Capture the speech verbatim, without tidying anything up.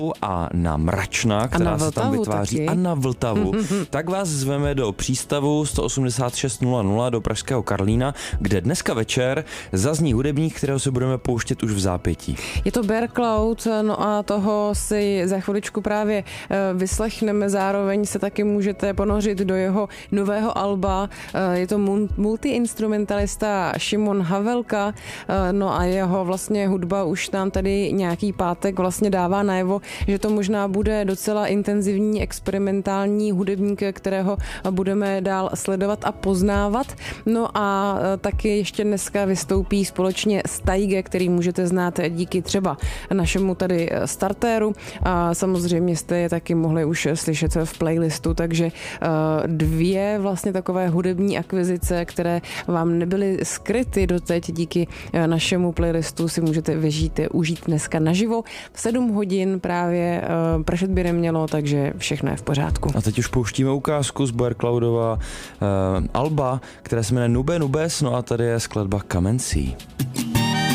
a na Mračna, která se tam vytváří, taky. A na Vltavu, tak vás zveme do přístavu sto osmdesát šest nula nula do pražského Karlína, kde dneska večer zazní hudebník, kterého se budeme pouštět už v zápětí. Je to Bear Cloud, no a toho si za chviličku právě vyslechneme, zároveň se taky můžete ponořit do jeho nového alba. Je to multiinstrumentalista Šimon Havelka, no a jeho vlastně hudba už nám tady nějaký pátek vlastně dává najevo, že to možná bude docela intenzivní experimentální hudebník, kterého budeme dál sledovat a poznávat. No a taky ještě dneska vystoupí společně s Taige, který můžete znát díky třeba našemu tady startéru a samozřejmě jste je taky mohli už slyšet v playlistu, takže dvě vlastně takové hudební akvizice, které vám nebyly skryty doteď díky našemu playlistu, si můžete vyžít, užít dneska naživo. V sedm hodin právě uh, pršet by nemělo, takže všechno je v pořádku. A teď už pouštíme ukázku z Bear Cloudova uh, alba, které se jmenuje Nube Nubes, no a tady je skladba Kamencí.